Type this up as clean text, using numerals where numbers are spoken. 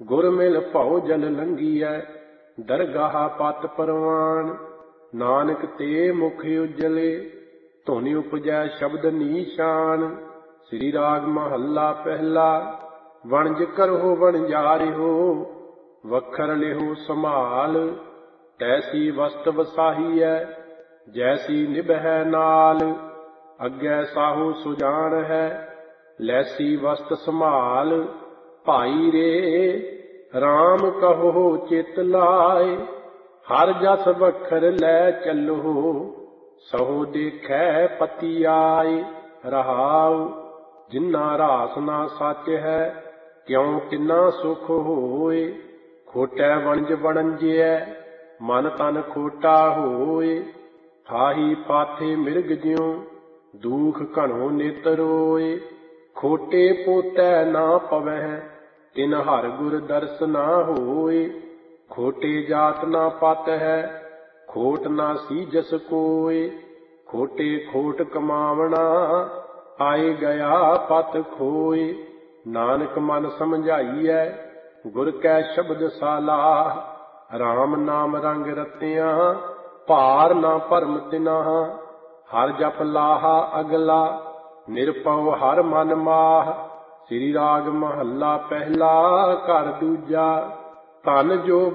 ਗੁਰ ਮਿਲ ਭਉ ਜਲ ਲੰਘੀਐ, ਦਰਗਾਹ ਪਤ ਪਰਵਾਨ। ਨਾਨਕ ਤੇ ਮੁਖ ਉਜਲੇ, ਧੁਨ ਉਪਜੈ ਸ਼ਬਦ ਨੀਸ਼ਾਨ। ਸ੍ਰੀ ਰਾਗ ਮਹੱਲਾ ਪਹਿਲਾ। ਵਣਜ ਕਰਹੁ ਵਣਜਾਰਿਹੁ, ਵਖਰ ਲਿਹੁ ਸੰਭਾਲ। ਤੈਸੀ ਵਸਤ ਵਸਾਹੀਐ, ਜੈਸੀ ਨਿਭੈ ਨਾਲ। ਅੱਗੇ ਸਾਹੂ ਸੁਜਾਨ ਹੈ, ਲੈਸੀ ਵਸਤ ਸੰਭਾਲ। ਭਾਈ ਰੇ ਰਾਮ ਕਹੋ ਚਿਤ ਲਾਏ, ਹਰ ਜਸ ਵਖਰ ਲੈ ਚੱਲੋ। ਸਹੋ ਦੇਖੈ ਪਤੀ ਆਏ। ਰਹਾਉ ਜਿਨ੍ਹਾਂ ਰਾਸ ਨਾ ਸੱਚ ਹੈ, ਕਿਉ ਤਿੰਨਾ ਸੁਖ ਹੋਏ। ਖੋਟੈ ਵਣਜ ਵਣਜਿਐ, ਮਨ ਤਨ ਖੋਟਾ ਹੋਏ। ਠਾਹੀ ਪਾਥੇ ਮਿਰਗ ਜਿਉ, ਦੂਖ ਘਣੋ ਨਿਤ ਰੋਏ। ਖੋਟੇ ਪੋਤੈ ਨਾ ਪਵਹਿ, ਤਿਨ ਹਰਿ ਗੁਰ ਦਰਸ ਨਾ ਹੋਏ। ਖੋਟੇ ਜਾਤ ਨਾ ਪਤ ਹੈ, ਖੋਟ ਨਾ ਸੀਜਸ ਕੋਇ। ਖੋਟੇ ਖੋਟ ਕਮਾਵਣਾ, ਆਏ ਗਿਆ ਪਤ ਖੋਏ। ਨਾਨਕ ਮਨ ਸਮਝਾਈਐ, ਗੁਰ ਕੈ ਸ਼ਬਦ ਸਾਲਾਹ। ਰਾਮ ਨਾਮ ਰੰਗ ਰਤਿਆ, ਭਾਰ ਨਾ ਭਰਮ ਤਿਨਾਹ। ਹਰ ਜਪ ਲਾਹਾ ਅਗਲਾ, ਨਿਰਭਉ ਹਰ ਮਨ ਮਾਹ। ਸ੍ਰੀ ਰਾਗ ਮਹੱਲਾ ਪਹਿਲਾ। ਘਰ ਦੂਜਾ। ਧਨ ਜੋ